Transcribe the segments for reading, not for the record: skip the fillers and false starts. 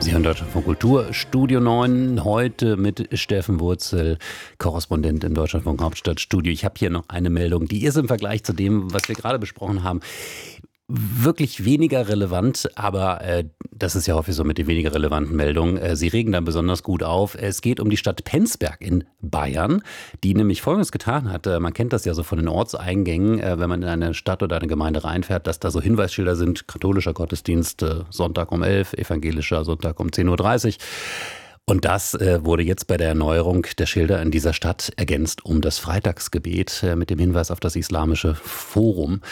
Sie hören Deutschlandfunk Kultur, Studio 9, heute mit Steffen Wurzel, Korrespondent im Deutschlandfunk Hauptstadtstudio. Ich habe hier noch eine Meldung, die ist im Vergleich zu dem, was wir gerade besprochen haben, wirklich weniger relevant, aber das ist ja häufig so mit den weniger relevanten Meldungen. Sie regen dann besonders gut auf. Es geht um die Stadt Penzberg in Bayern, die nämlich Folgendes getan hat. Man kennt das ja so von den Ortseingängen, wenn man in eine Stadt oder eine Gemeinde reinfährt, dass da so Hinweisschilder sind, katholischer Gottesdienst Sonntag um 11, evangelischer Sonntag um 10.30 Uhr. Und das wurde jetzt bei der Erneuerung der Schilder in dieser Stadt ergänzt um das Freitagsgebet mit dem Hinweis auf das Islamische Forum.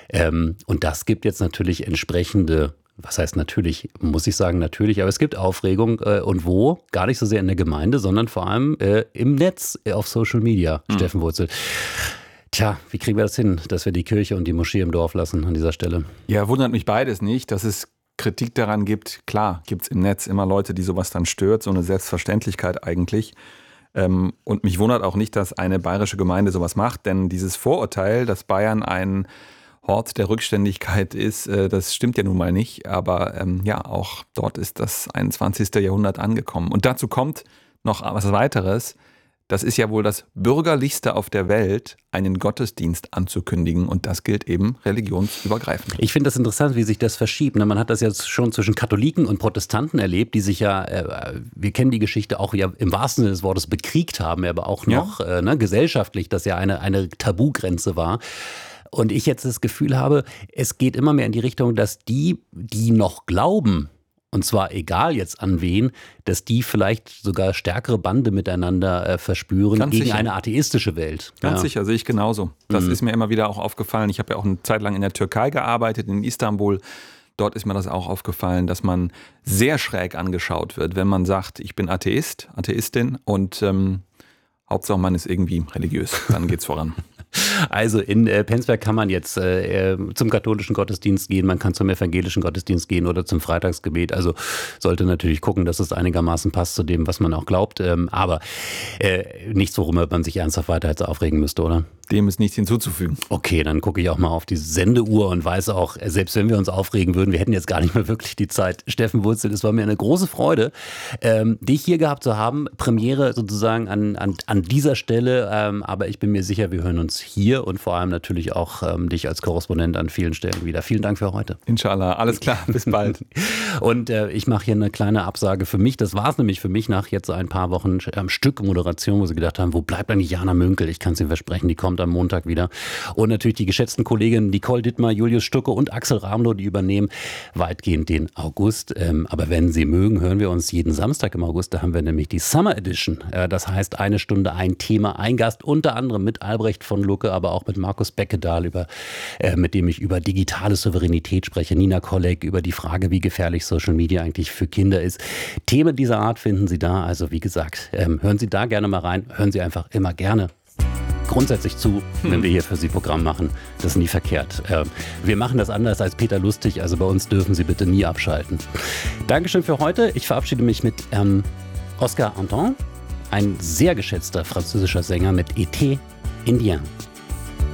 Und das gibt jetzt natürlich entsprechende, was heißt natürlich, muss ich sagen natürlich, aber es gibt Aufregung und wo? Gar nicht so sehr in der Gemeinde, sondern vor allem im Netz, auf Social Media, Steffen Wurzel. Tja, wie kriegen wir das hin, dass wir die Kirche und die Moschee im Dorf lassen an dieser Stelle? Ja, wundert mich beides nicht, dass es Kritik daran gibt. Klar, gibt es im Netz immer Leute, die sowas dann stört, so eine Selbstverständlichkeit eigentlich. Und mich wundert auch nicht, dass eine bayerische Gemeinde sowas macht, denn dieses Vorurteil, dass Bayern ein Hort der Rückständigkeit ist, das stimmt ja nun mal nicht, aber ja, auch dort ist das 21. Jahrhundert angekommen. Und dazu kommt noch was weiteres, das ist ja wohl das Bürgerlichste auf der Welt, einen Gottesdienst anzukündigen, und das gilt eben religionsübergreifend. Ich finde das interessant, wie sich das verschiebt. Man hat das jetzt schon zwischen Katholiken und Protestanten erlebt, die sich ja, wir kennen die Geschichte auch ja im wahrsten Sinne des Wortes bekriegt haben, aber auch noch gesellschaftlich, das ja eine Tabugrenze war. Und ich jetzt das Gefühl habe, es geht immer mehr in die Richtung, dass die noch glauben, und zwar egal jetzt an wen, dass die vielleicht sogar stärkere Bande miteinander verspüren Ganz gegen sicher. Eine atheistische Welt. Ganz sicher, sehe ich genauso. Das ist mir immer wieder auch aufgefallen. Ich habe ja auch eine Zeit lang in der Türkei gearbeitet, in Istanbul. Dort ist mir das auch aufgefallen, dass man sehr schräg angeschaut wird, wenn man sagt, ich bin Atheist, Atheistin, und Hauptsache man ist irgendwie religiös. Dann geht's voran. Also in Penzberg kann man jetzt zum katholischen Gottesdienst gehen, man kann zum evangelischen Gottesdienst gehen oder zum Freitagsgebet. Also sollte natürlich gucken, dass es einigermaßen passt zu dem, was man auch glaubt. Aber nichts, worüber man sich ernsthaft weiter jetzt aufregen müsste, oder? Dem ist nichts hinzuzufügen. Okay, dann gucke ich auch mal auf die Sendeuhr und weiß auch, selbst wenn wir uns aufregen würden, wir hätten jetzt gar nicht mehr wirklich die Zeit. Steffen Wurzel, es war mir eine große Freude, dich hier gehabt zu haben. Premiere sozusagen an dieser Stelle, aber ich bin mir sicher, wir hören uns hier und vor allem natürlich auch dich als Korrespondent an vielen Stellen wieder. Vielen Dank für heute. Inshallah, alles klar, bis bald. Und ich mache hier eine kleine Absage für mich. Das war es nämlich für mich nach jetzt ein paar Wochen am Stück Moderation, wo sie gedacht haben, wo bleibt eigentlich Jana Münkel? Ich kann es Ihnen versprechen, die kommt am Montag wieder. Und natürlich die geschätzten Kolleginnen Nicole Dittmar, Julius Stucke und Axel Ramlow, die übernehmen weitgehend den August. Aber wenn Sie mögen, hören wir uns jeden Samstag im August. Da haben wir nämlich die Summer Edition. Das heißt, eine Stunde, ein Thema, ein Gast, unter anderem mit Albrecht von Lucke, aber auch mit Markus Beckedahl, mit dem ich über digitale Souveränität spreche. Nina Kolleg über die Frage, wie gefährlich Social Media eigentlich für Kinder ist. Themen dieser Art finden Sie da. Also wie gesagt, hören Sie da gerne mal rein. Hören Sie einfach immer gerne grundsätzlich zu, wenn wir hier für Sie Programm machen. Das ist nie verkehrt. Wir machen das anders als Peter Lustig, also bei uns dürfen Sie bitte nie abschalten. Dankeschön für heute. Ich verabschiede mich mit Oscar Anton, ein sehr geschätzter französischer Sänger mit Été Indien.